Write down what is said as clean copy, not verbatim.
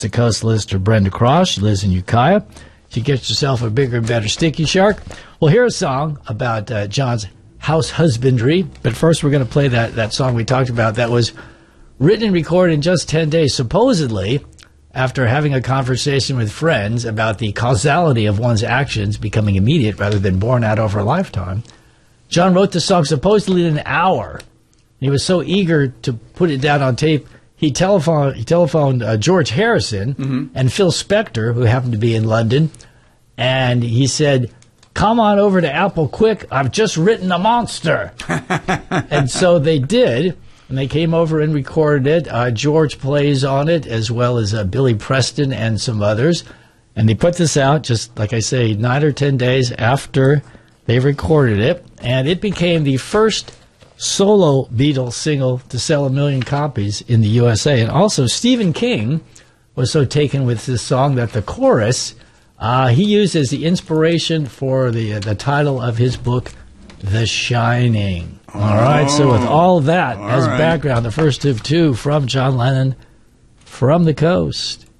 The coast lister Brenda Cross. She lives in Ukiah. She gets herself a bigger and better sticky shark. Well, here's a song about John's house husbandry. But first, we're going to play that song we talked about that was written and recorded in just 10 days, supposedly after having a conversation with friends about the causality of one's actions becoming immediate rather than borne out over a lifetime. John wrote the song supposedly in an hour. He was so eager to put it down on tape, he telephoned George Harrison and Phil Spector, who happened to be in London, and he said, "Come on over to Apple quick, I've just written a monster." And so they did, and they came over and recorded it. George plays on it, as well as Billy Preston and some others. And they put this out, just like I say, 9 or 10 days after they recorded it, and it became the first solo Beatles single to sell 1 million copies in the USA. And also, Stephen King was so taken with this song that the chorus he used as the inspiration for the title of his book, The Shining. All right, so with all that as background, the first of two from John Lennon, From the Coast.